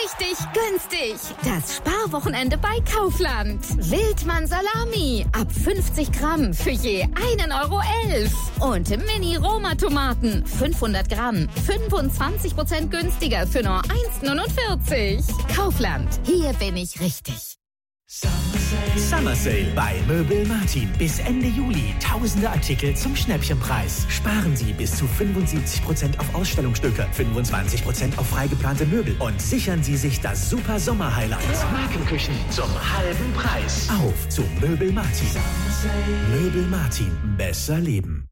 richtig günstig. Das Sparwochenende bei Kaufland. Wildmann Salami ab 50 Gramm für je 1,11 €. Und Mini-Roma-Tomaten 500 Gramm 25% günstiger für nur 1,49 €. Kaufland, hier bin ich richtig. Summer Sale bei Möbel Martin. Bis Ende Juli. Tausende Artikel zum Schnäppchenpreis. Sparen Sie bis zu 75% auf Ausstellungsstücke, 25% auf freigeplante Möbel und sichern Sie sich das super Sommer-Highlight. Markenküchen zum halben Preis. Auf zu Möbel Martin. Möbel Martin. Besser leben.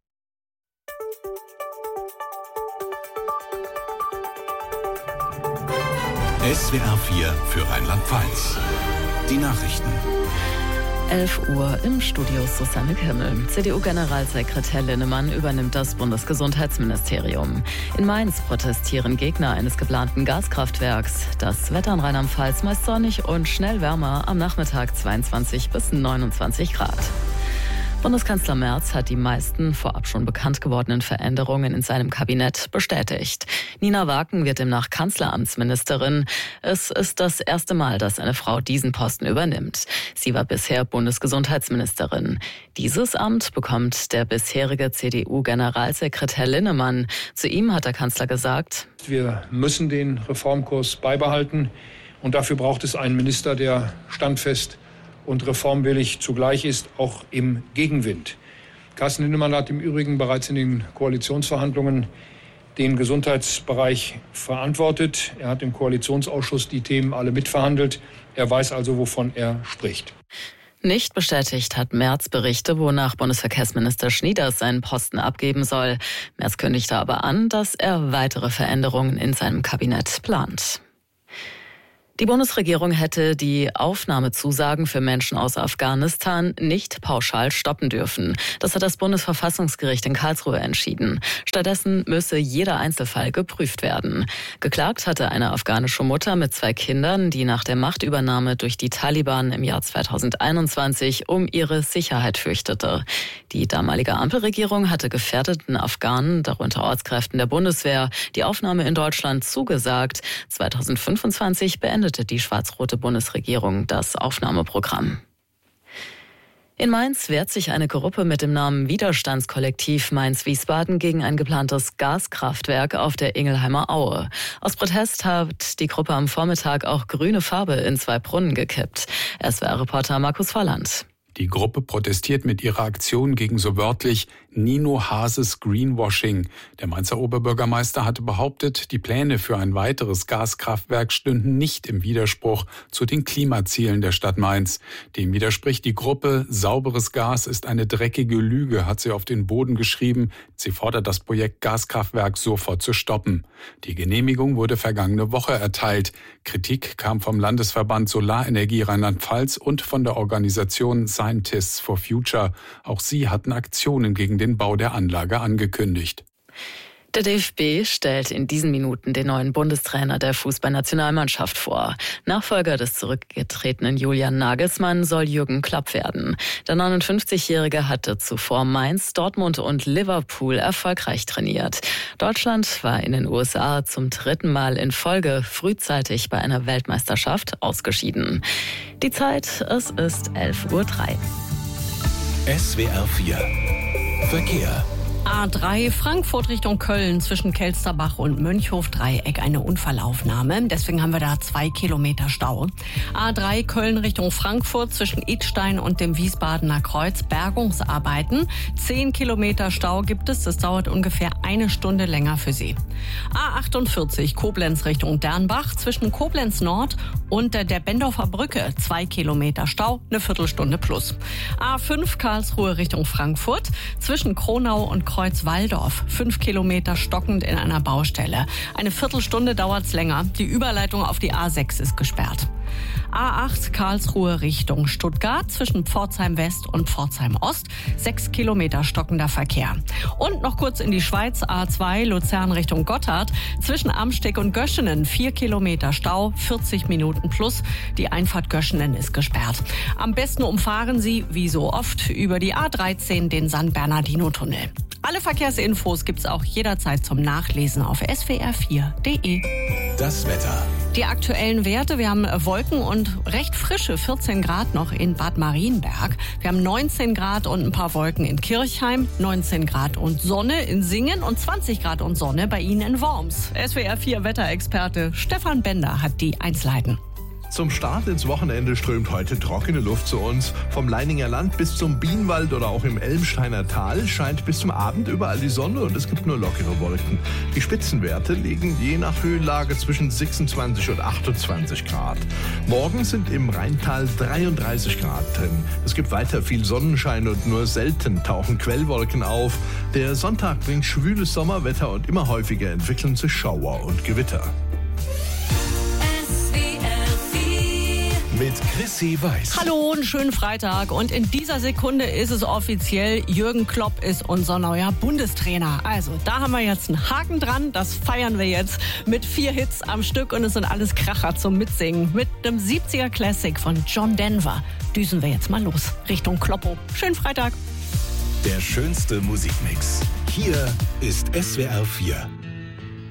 SWR 4 für Rheinland-Pfalz. Die Nachrichten. 11 Uhr im Studio Susanne Kimmel. CDU-Generalsekretär Linnemann übernimmt das Bundesgesundheitsministerium. In Mainz protestieren Gegner eines geplanten Gaskraftwerks. Das Wetter in Rheinland-Pfalz meist sonnig und schnell wärmer. Am Nachmittag 22 bis 29 Grad. Bundeskanzler Merz hat die meisten vorab schon bekannt gewordenen Veränderungen in seinem Kabinett bestätigt. Nina Waken wird demnach Kanzleramtsministerin. Es ist das erste Mal, dass eine Frau diesen Posten übernimmt. Sie war bisher Bundesgesundheitsministerin. Dieses Amt bekommt der bisherige CDU-Generalsekretär Linnemann. Zu ihm hat der Kanzler gesagt: Wir müssen den Reformkurs beibehalten und dafür braucht es einen Minister, der standfest und reformwillig zugleich ist, auch im Gegenwind. Carsten Linnemann hat im Übrigen bereits in den Koalitionsverhandlungen den Gesundheitsbereich verantwortet. Er hat im Koalitionsausschuss die Themen alle mitverhandelt. Er weiß also, wovon er spricht. Nicht bestätigt hat Merz Berichte, wonach Bundesverkehrsminister Schnieders seinen Posten abgeben soll. Merz kündigte aber an, dass er weitere Veränderungen in seinem Kabinett plant. Die Bundesregierung hätte die Aufnahmezusagen für Menschen aus Afghanistan nicht pauschal stoppen dürfen. Das hat das Bundesverfassungsgericht in Karlsruhe entschieden. Stattdessen müsse jeder Einzelfall geprüft werden. Geklagt hatte eine afghanische Mutter mit 2 Kindern, die nach der Machtübernahme durch die Taliban im Jahr 2021 um ihre Sicherheit fürchtete. Die damalige Ampelregierung hatte gefährdeten Afghanen, darunter Ortskräften der Bundeswehr, die Aufnahme in Deutschland zugesagt. 2025 beendete die schwarz-rote Bundesregierung das Aufnahmeprogramm. In Mainz wehrt sich eine Gruppe mit dem Namen Widerstandskollektiv Mainz-Wiesbaden gegen ein geplantes Gaskraftwerk auf der Ingelheimer Aue. Aus Protest hat die Gruppe am Vormittag auch grüne Farbe in 2 Brunnen gekippt. SWR-Reporter Markus Volland. Die Gruppe protestiert mit ihrer Aktion gegen so wörtlich Nino Hases Greenwashing. Der Mainzer Oberbürgermeister hatte behauptet, die Pläne für ein weiteres Gaskraftwerk stünden nicht im Widerspruch zu den Klimazielen der Stadt Mainz. Dem widerspricht die Gruppe. Sauberes Gas ist eine dreckige Lüge, hat sie auf den Boden geschrieben. Sie fordert das Projekt Gaskraftwerk sofort zu stoppen. Die Genehmigung wurde vergangene Woche erteilt. Kritik kam vom Landesverband Solarenergie Rheinland-Pfalz und von der Organisation Scientists for Future. Auch sie hatten Aktionen gegen den Bau der Anlage angekündigt. Der DFB stellt in diesen Minuten den neuen Bundestrainer der Fußballnationalmannschaft vor. Nachfolger des zurückgetretenen Julian Nagelsmann soll Jürgen Klopp werden. Der 59-Jährige hatte zuvor Mainz, Dortmund und Liverpool erfolgreich trainiert. Deutschland war in den USA zum 3. Mal in Folge frühzeitig bei einer Weltmeisterschaft ausgeschieden. Die Zeit, es ist 11:03 Uhr. SWR 4 Verkehr. A3 Frankfurt Richtung Köln zwischen Kelsterbach und Mönchhof-Dreieck eine Unfallaufnahme. Deswegen haben wir da 2 Kilometer Stau. A3 Köln Richtung Frankfurt zwischen Idstein und dem Wiesbadener Kreuz Bergungsarbeiten. 10 Kilometer Stau gibt es. Das dauert ungefähr 1 Stunde länger für Sie. A48 Koblenz Richtung Dernbach zwischen Koblenz Nord und der Bendorfer Brücke 2 Kilometer Stau, eine Viertelstunde plus. A5 Karlsruhe Richtung Frankfurt zwischen Kronau und Kreuz-Walldorf 5 Kilometer stockend in einer Baustelle. Eine Viertelstunde dauert's länger. Die Überleitung auf die A6 ist gesperrt. A8 Karlsruhe Richtung Stuttgart zwischen Pforzheim West und Pforzheim Ost 6 Kilometer stockender Verkehr. Und noch kurz in die Schweiz A2 Luzern Richtung Gotthard zwischen Amsteg und Göschenen 4 Kilometer Stau, 40 Minuten plus. Die Einfahrt Göschenen ist gesperrt. Am besten umfahren Sie, wie so oft, über die A13 den San Bernardino-Tunnel. Alle Verkehrsinfos gibt's auch jederzeit zum Nachlesen auf swr4.de. Das Wetter. Die aktuellen Werte, wir haben Wolken und recht frische 14 Grad noch in Bad Marienberg. Wir haben 19 Grad und ein paar Wolken in Kirchheim, 19 Grad und Sonne in Singen und 20 Grad und Sonne bei Ihnen in Worms. SWR 4 Wetterexperte Stefan Bender hat die Einzelheiten. Zum Start ins Wochenende strömt heute trockene Luft zu uns. Vom Leininger Land bis zum Bienwald oder auch im Elmsteiner Tal scheint bis zum Abend überall die Sonne und es gibt nur lockere Wolken. Die Spitzenwerte liegen je nach Höhenlage zwischen 26 und 28 Grad. Morgen sind im Rheintal 33 Grad drin. Es gibt weiter viel Sonnenschein und nur selten tauchen Quellwolken auf. Der Sonntag bringt schwüles Sommerwetter und immer häufiger entwickeln sich Schauer und Gewitter. Mit Chrissy Weiß. Hallo, einen schönen Freitag. Und in dieser Sekunde ist es offiziell, Jürgen Klopp ist unser neuer Bundestrainer. Also, da haben wir jetzt einen Haken dran. Das feiern wir jetzt mit 4 Hits am Stück und es sind alles Kracher zum Mitsingen. Mit einem 70er Classic von John Denver düsen wir jetzt mal los Richtung Kloppo. Schönen Freitag. Der schönste Musikmix. Hier ist SWR 4.